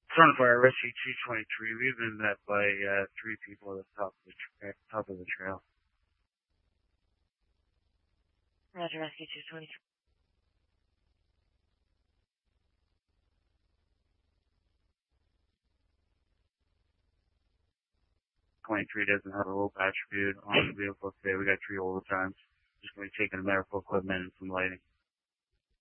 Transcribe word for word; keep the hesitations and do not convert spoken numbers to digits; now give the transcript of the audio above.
Front Fire Rescue two twenty-three. We've been met by uh, three people at the top of the tra- top of the trail. Roger, Rescue two twenty-three. twenty-three doesn't have a rope attribute on the vehicle today. We got three overtimes. Just going to be taking medical equipment and some lighting.